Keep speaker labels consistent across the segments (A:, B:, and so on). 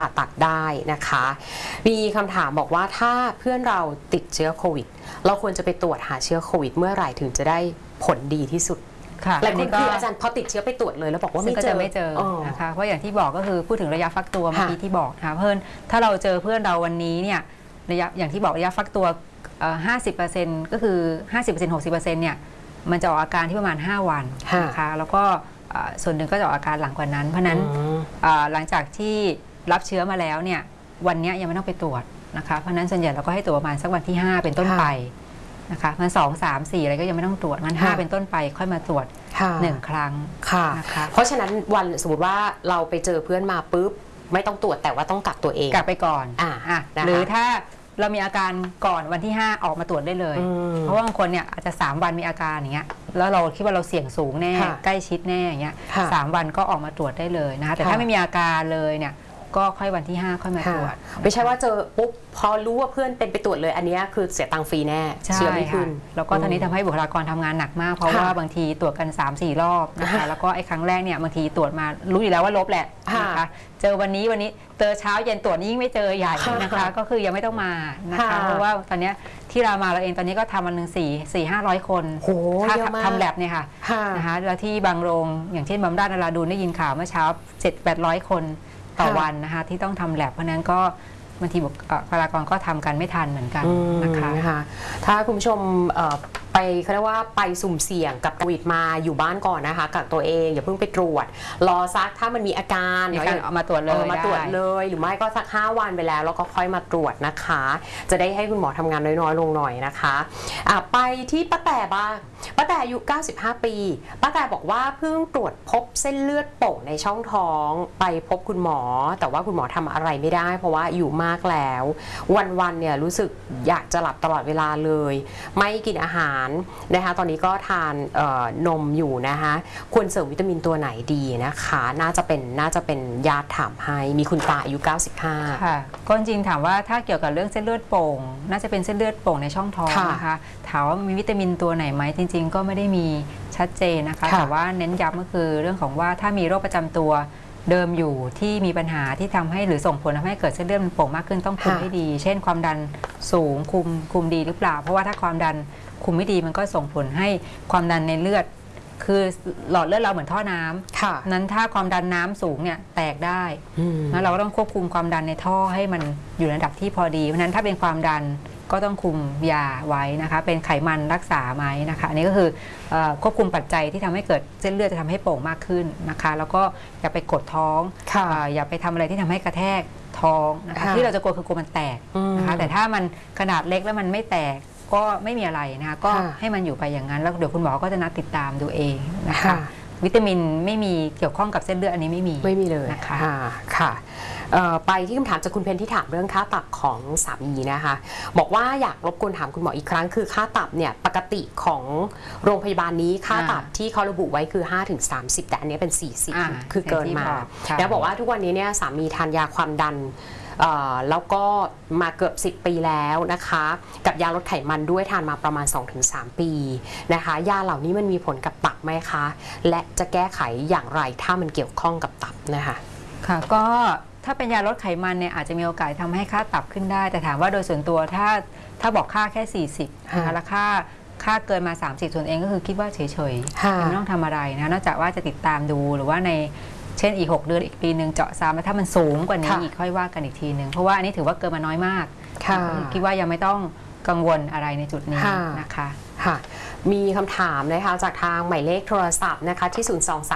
A: ผ่าตัดได้นะคะมีคำถามบอกว่าถ้าเพื่อนเราติดเชื้อโควิดเราควรจะไปตรวจหาเชื้อโควิดเมื่อไหร่ถึงจะได้ผลดีที่สุดหลายคนคืออาจารย์พอติดเชื้อไปตรวจเลยแล้วบอกว่าไม่เจอ
B: นะคะเพราะอย่างที่บอกก็คือพูดถึงระยะฟักตัวเมื่อกี้ที่บอกนะคะเพื่อนถ้าเราเจอเพื่อนเราวันนี้เนี่ยระยะอย่างที่บอกระยะฟักตัว50%ก็คือ 50% 60%เนี่ยมันจะออกอาการที่ประมาณ5 วันนะคะแล้วก็ส่วนหนึ่งก็จะออกอาการหลังกว่านั้นเพราะนั้นหลังจากที่รับเชื้อมาแล้วเนี่ยวันนี้ยังไม่ต้องไปตรวจนะคะเพราะนั้นส่วนใหญ่เราก็ให้ตรวจประมาณสักวันที่5เป็นต้นไปนะคะมัน2 3 4อะไรก็ยังไม่ต้องตรวจมัน5เป็นต้นไปค่อยมาตรวจ1 ครั้ง
A: นะคะเพราะฉะนั้นวันสมมติว่าเราไปเจอเพื่อนมาปุ๊บไม่ต้องตรวจแต่ว่าต้องกักตัวเอง
B: กักไปก่อนหรือถ้าเรามีอาการก่อนวันที่5ออกมาตรวจได้เลยเพราะว่าบางคนเนี่ยอาจจะ3 วันมีอาการอย่างเงี้ยแล้วเราคิดว่าเราเสี่ยงสูงแน่ใกล้ชิดแน่อย่างเงี้ย3 วันก็ออกมาตรวจได้เลยนะคะแต่ถ้าไม่มีอาการเลยเนี่ยก็ค่อยวันที่5ค่อยมาตรวจ
A: ไม่ใช่ว่าเจอปุ๊บพอรู้ว่าเพื่อนเป็นไปตรวจเลยอันนี้คือเสียตังค์ฟรีแน่เชื้อไม่ขึ้น
B: แล้วก็ท่านี้ทำให้บุคลากรทำงานหนักมากเพราะว่าบางทีตรวจกัน 3-4 รอบนะคะแล้วก็ไอ้ครั้งแรกเนี่ยบางทีตรวจมารู้อยู่แล้วว่าลบแหละนะคะเจอวันนี้เจอเช้าเย็นตรวจยิ่งไม่เจอใหญ่นะคะก็คือยังไม่ต้องมานะคะเพราะว่าตอนนี้ที่เรามาเราเองตอนนี้ก็ทำวันหนึ่ง400-500 คนถ้าทำแลบเนี่ยค่ะนะคะแล้วที่บางโรงอย่างเช่นบำราศนราดูนได้ยินข่าวเมื่อเช้า700-800 คนต่อวันนะคะที่ต้องทำแลบเพราะนั้นก็บางทีบุคลากรก็ทำกันไม่ทันเหมือนกันนะคะ
A: ถ้าคุณผู้ชมไปเขาเรียกว่าไปสุ่มเสี่ยงกับโควิดมาอยู่บ้านก่อนนะคะกักตัวเองอย่าเพิ่งไปตรวจรอซักถ้ามันมีอาการ
B: เอามาตรวจ
A: เลยหรือไม่ก็สัก5 วันไปแล้วก็ค่อยมาตรวจนะคะจะได้ให้คุณหมอทำงานน้อยๆลงหน่อยนะคะไปที่ป้าแต่บ้างป้าแต่อายุ95 ปีป้าแต่บอกว่าเพิ่งตรวจพบเส้นเลือดโป่งในช่องท้องไปพบคุณหมอแต่ว่าคุณหมอทำอะไรไม่ได้เพราะว่าอยู่มากแล้ววันๆเนี่ยรู้สึกอยากจะหลับตลอดเวลาเลยไม่กินอาหารนะคะตอนนี้ก็ทานนมอยู่นะคะควรเสริมวิตามินตัวไหนดีนะคะน่าจะเป็นญาติถามให้มีคุณตาอายุ95
B: ค่ะก็จริงถามว่าถ้าเกี่ยวกับเรื่องเส้นเลือดโป่งน่าจะเป็นเส้นเลือดโป่งในช่องท้องนะคะถามว่ามีวิตามินตัวไหนไหมจริงๆก็ไม่ได้มีชัดเจนนะคะแต่ว่าเน้นย้ำก็คือเรื่องของว่าถ้ามีโรคประจำตัวเดิมอยู่ที่มีปัญหาที่ทำให้หรือส่งผลทำให้เกิดเส้นเลือดมันโป่งมากขึ้นต้องคุมให้ดีเช่นความดันสูงคุมดีหรือเปล่าเพราะว่าถ้าความดันคุมไม่ดีมันก็ส่งผลให้ความดันในเลือดคือหลอดเลือดเราเหมือนท่อน้ำนั้นถ้าความดันน้ำสูงเนี่ยแตกได้แล้วเราก็ต้องควบคุมความดันในท่อให้มันอยู่ในระดับที่พอดีเพราะนั้นถ้าเป็นความดันก็ต้องคุมยาไว้นะคะเป็นไขมันรักษาไหมนะคะอันนี้ก็คือควบคุมปัจจัยที่ทำให้เกิดเส้นเลือดจะทำให้โป่งมากขึ้นนะคะแล้วก็อย่าไปกดท้องอย่าไปทำอะไรที่ทำให้กระแทกท้องนะคะที่เราจะกลัวคือกลัวมันแตกนะคะแต่ถ้ามันขนาดเล็กแล้วมันไม่แตกก็ไม่มีอะไรนะคะก็ให้มันอยู่ไปอย่างนั้นแล้วเดี๋ยวคุณหมอก็จะนัดติดตามดูเองนะคะวิตามินไม่มีเกี่ยวข้องกับเส้นเลือดอันนี้ไม่มี
A: เลย
B: นะคะ
A: ค่ะไปที่คำถามจากคุณเพนที่ถามเรื่องค่าตับของสามีนะคะบอกว่าอยากรบกวนถามคุณหมออีกครั้งคือค่าตับเนี่ยปกติของโรงพยาบาลนี้ค่าตับที่เขาระบุไว้คือ5-30แต่อันนี้เป็น40คือเกินมาแล้วบอกว่าทุกวันนี้เนี่ยสามีทานยาความดันแล้วก็มาเกือบ10 ปีแล้วนะคะกับยาลดไขมันด้วยทานมาประมาณ 2-3 ปีนะคะยาเหล่านี้มันมีผลกับตับไหมคะและจะแก้ไขอย่างไรถ้ามันเกี่ยวข้องกับตับนะคะ
B: ค่ะก็ถ้าเป็นยาลดไขมันเนี่ยอาจจะมีโอกาสทำให้ค่าตับขึ้นได้แต่ถามว่าโดยส่วนตัวถ้าบอกค่าแค่40นะคะแล้วค่าเกินมา30ส่วนเองก็คือคิดว่าเฉยๆไม่ต้องทำอะไรนะนอกจากว่าจะติดตามดูหรือว่าในเช่นอีก6 เดือนอีกปีหนึ่งเจาะซ้ำแล้วถ้ามันสูงกว่านี้อีกค่อยว่ากันอีกทีหนึ่งเพราะว่าอันนี้ถือว่าเกินมาน้อยมากคิดว่ายังไม่ต้องกังวลอะไรในจุดนี้นะคะ
A: มีคำถามนะคะจากทางหมายเลขโทรศัพท์นะคะที่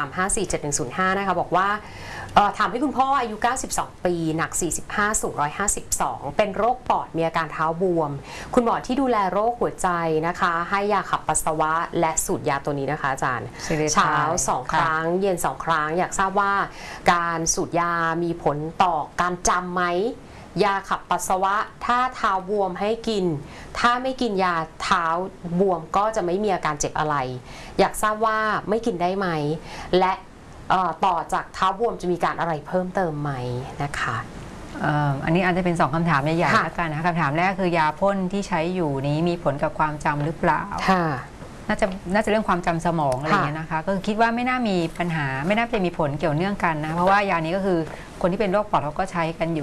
A: 023547105นะคะบอกว่าถามให้คุณพ่ออายุ92 ปีหนัก45สูง152เป็นโรคปอดมีอาการเท้าบวมคุณหมอที่ดูแลโรคหัวใจนะคะให้ยาขับปัสสาวะและสูตรยาตัวนี้นะคะอาจารย์เช้า2 ครั้งเย็น2 ครั้งอยากทราบว่าการสูตรยามีผลต่อการจำไหมยาขับปัสสาวะถ้าเท้าบวมให้กินถ้าไม่กินยาเท้าบวมก็จะไม่มีอาการเจ็บอะไรอยากทราบว่าไม่กินได้ไหมและต่อจากเท้าบวมจะมีการอะไรเพิ่มเติมไหมนะคะ
B: อันนี้อาจจะเป็น2 คำถามใหญ่ๆแล้วกันนะคะคำถามแรกคือยาพ่นที่ใช้อยู่นี้มีผลกับความจำหรือเปล่าน่าจะเรื่องความจำสมองอะไรอย่างเงี้ยนะคะก็คิดว่าไม่น่ามีปัญหาไม่น่าจะมีผลเกี่ยวเนื่องกันนะเพราะว่ายานี้ก็คือคนที่เป็นโรคปอดเขาก็ใช้กันอยู่